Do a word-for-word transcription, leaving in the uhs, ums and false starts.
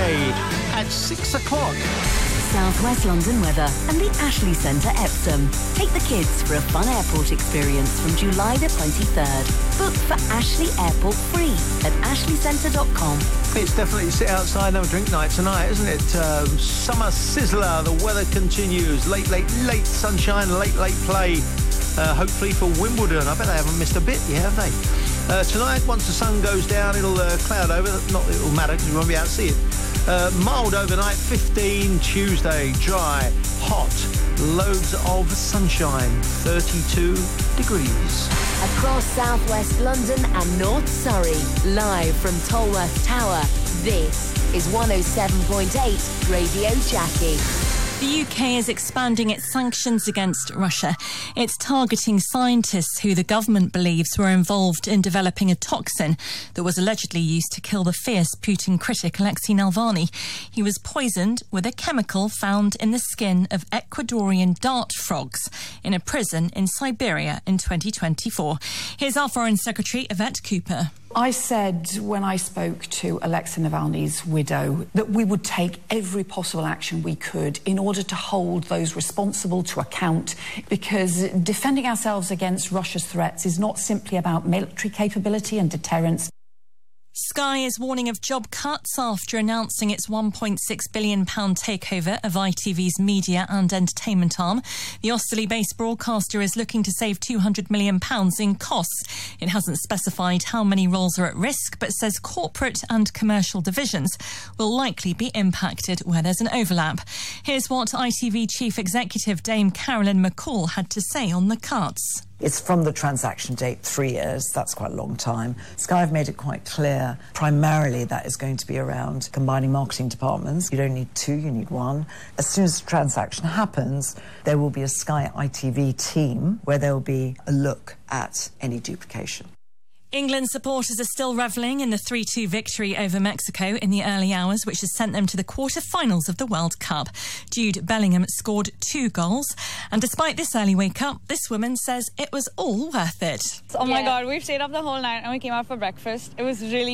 Tuesday at six o'clock. South West London weather and the Ashley Centre, Epsom. Take the kids for a fun airport experience from July the twenty-third. Book for Ashley Airport free at ashley centre dot com. It's definitely sit outside and have a drink night tonight, isn't it? Um, summer sizzler, the weather continues. Late, late, late sunshine, late, late play. Uh, hopefully for Wimbledon. I bet they haven't missed a bit yet, have they? Uh, tonight, once the sun goes down, it'll uh, cloud over. Not that it'll matter because you won't be able to see it. Uh, mild overnight, fifteen Tuesday, dry, hot, loads of sunshine, thirty-two degrees. Across southwest London and North Surrey, live from Tolworth Tower, this is one oh seven point eight Radio Jackie. The U K is expanding its sanctions against Russia. It's targeting scientists who the government believes were involved in developing a toxin that was allegedly used to kill the fierce Putin critic Alexei Navalny. He was poisoned with a chemical found in the skin of Ecuadorian dart frogs in a prison in Siberia in twenty twenty-four. Here's our Foreign Secretary, Yvette Cooper. I said when I spoke to Alexei Navalny's widow that we would take every possible action we could in order to hold those responsible to account, because defending ourselves against Russia's threats is not simply about military capability and deterrence. Sky is warning of job cuts after announcing its one point six billion pounds takeover of I T V's media and entertainment arm. The Austerley-based broadcaster is looking to save two hundred million pounds in costs. It hasn't specified how many roles are at risk, but says corporate and commercial divisions will likely be impacted where there's an overlap. Here's what I T V Chief Executive Dame Carolyn McCall had to say on the cuts. It's from the transaction date, three years. That's quite a long time. Sky have made it quite clear. Primarily, that is going to be around combining marketing departments. You don't need two, you need one. As soon as the transaction happens, there will be a Sky I T V team where there will be a look at any duplication. England supporters are still revelling in the three two victory over Mexico in the early hours, which has sent them to the quarter-finals of the World Cup. Jude Bellingham scored two goals. And despite this early wake-up, this woman says it was all worth it. Oh, my God, we stayed up the whole night and we came out for breakfast. It was really